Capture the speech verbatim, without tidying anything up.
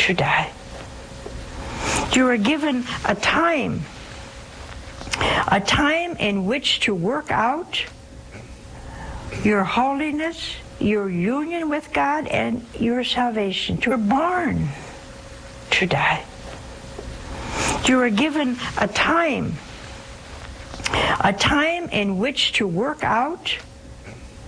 to die. You are given a time, a time in which to work out your holiness, your union with God, and your salvation. You are born to die. You are given a time, a time in which to work out